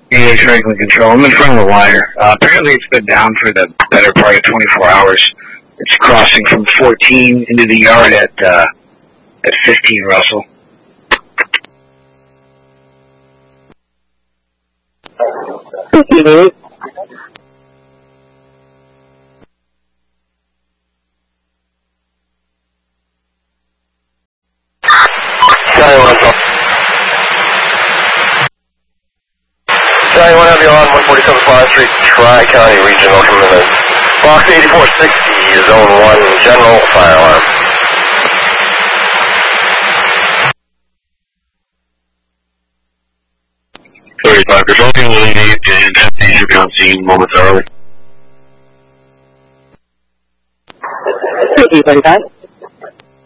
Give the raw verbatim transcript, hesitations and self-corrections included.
Yeah, Franklin Control. I'm in front of the wire. Uh, apparently it's been down for the better part of twenty-four hours. It's crossing from fourteen into the yard at, uh, at fifteen, Russell. Mm-hmm. Charlie one have you on one forty-seven Flower Street, Tri-County Regional, coming in. Box eighty-four sixty, Zone one, General Fire Alarm. thirty-five, Control Team will need and M C should be on scene momentarily. thirty-five.